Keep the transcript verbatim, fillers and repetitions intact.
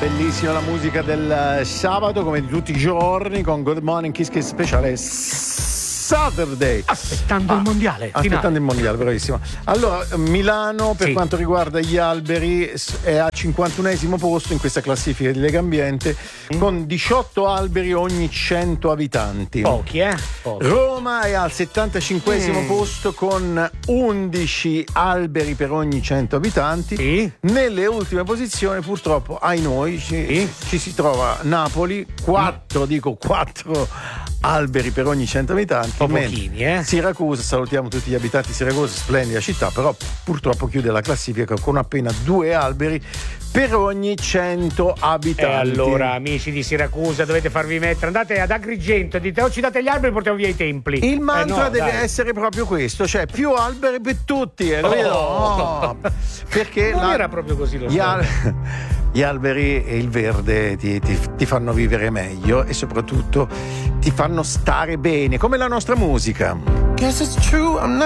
Bellissima la musica del sabato, come di tutti i giorni, con Good Morning Kiss Kiss speciale Saturday. Aspettando ah, il mondiale. Aspettando finale. il mondiale, bravissimo. Allora, Milano, per sì. quanto riguarda gli alberi, è al cinquantunesimo posto in questa classifica di Legambiente, mm. con diciotto alberi ogni cento abitanti. Pochi, eh? Pochi. Roma è al settantacinquesimo mm. posto con undici alberi per ogni cento abitanti. Sì. Nelle ultime posizioni, purtroppo, ai noi, ci, sì. ci si trova Napoli, quattro, mm. dico quattro alberi per ogni cento abitanti. Pochini, eh? Siracusa, salutiamo tutti gli abitanti di Siracusa, splendida città, però purtroppo chiude la classifica con appena due alberi per ogni cento abitanti. E allora, amici di Siracusa, dovete farvi mettere, andate ad Agrigento e dite: o ci date gli alberi, portiamo via i templi. Il mantra eh no, deve dai. essere proprio questo, cioè più alberi per tutti, eh, oh. no, perché non la, era proprio così lo gli, al, gli alberi e il verde ti, ti, ti fanno vivere meglio e soprattutto ti fanno stare bene, come la nostra musica. Guess it's true, I'm not